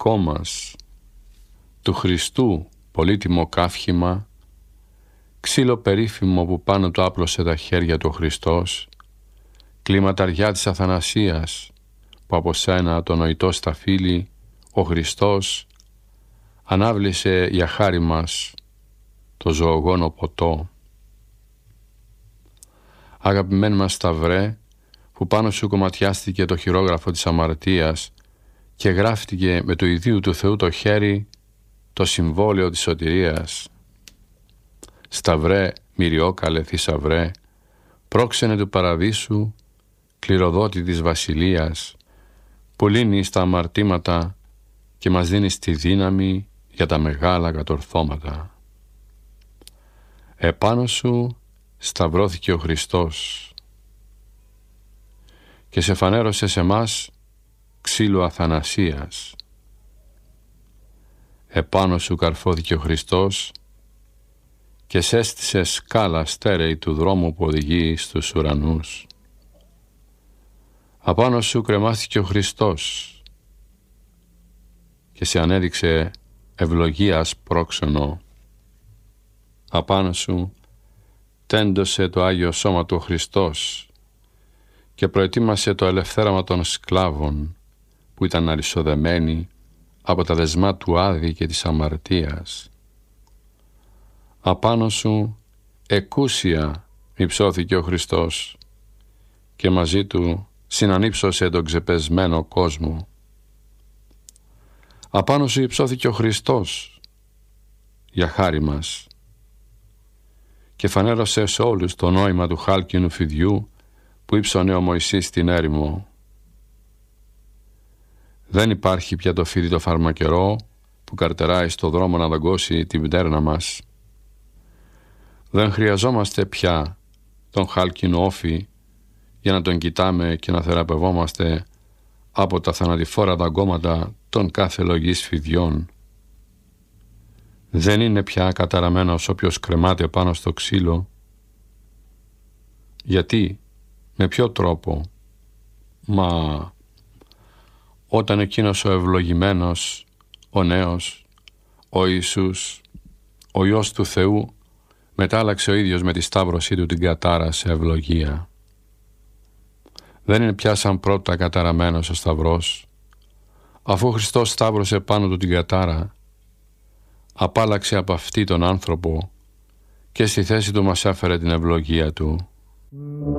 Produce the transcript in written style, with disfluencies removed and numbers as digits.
δικό μας, του Χριστού πολύτιμο καύχημα, ξύλο περίφημο που πάνω του άπλωσε τα χέρια του ο Χριστός, κλιματαριά της Αθανασίας που από σένα το νοητό σταφύλι ο Χριστός ανάβλησε για χάρη μας το ζωογόνο ποτό. Αγαπημέν μας Σταυρέ, που πάνω σου κομματιάστηκε το χειρόγραφο της αμαρτίας και γράφτηκε με του ιδίου του Θεού το χέρι το συμβόλαιο της σωτηρίας. Σταυρέ, μυριόκαλε θησαυρέ, πρόξενε του παραδείσου, κληροδότη της βασιλείας, που λύνεις τα αμαρτήματα και μας δίνεις τη δύναμη για τα μεγάλα κατορθώματα. Επάνω σου σταυρώθηκε ο Χριστός και σε φανέρωσε σε μας ξύλο αθανασίας. Επάνω σου καρφώθηκε ο Χριστός και σέστησε σκάλα στέρεη του δρόμου που οδηγεί στους ουρανούς. Απάνω σου κρεμάστηκε ο Χριστός και σε ανέδειξε ευλογίας πρόξενο. Απάνω σου τέντωσε το Άγιο Σώμα του ο Χριστός και προετοίμασε το ελευθέραμα των σκλάβων που ήταν αρισοδεμένοι από τα δεσμά του άδη και της αμαρτίας. Απάνω σου εκούσια υψώθηκε ο Χριστός και μαζί του συνανύψωσε τον ξεπεσμένο κόσμο. Απάνω σου υψώθηκε ο Χριστός για χάρη μας και φανέρωσε σε όλους το νόημα του χάλκινου φιδιού που ύψωνε ο Μωυσής στην έρημο. Δεν υπάρχει πια το φίδι το φαρμακερό που καρτεράει στο δρόμο να δαγκώσει την πτέρνα μας. Δεν χρειαζόμαστε πια τον χάλκινο όφι για να τον κοιτάμε και να θεραπευόμαστε από τα θανατηφόρα δαγκώματα των κάθε λογής φιδιών. Δεν είναι πια καταραμένος όποιος κρεμάται πάνω στο ξύλο. Γιατί, με ποιο τρόπο? Μα όταν εκείνος ο ευλογημένος, ο νέος, ο Ιησούς, ο Υιός του Θεού, μετάλλαξε ο ίδιος με τη σταύρωσή του την κατάρα σε ευλογία. Δεν είναι πια σαν πρώτα καταραμένος ο σταυρός. Αφού ο Χριστός σταύρωσε πάνω του την κατάρα, απάλαξε από αυτή τον άνθρωπο και στη θέση του μας έφερε την ευλογία του.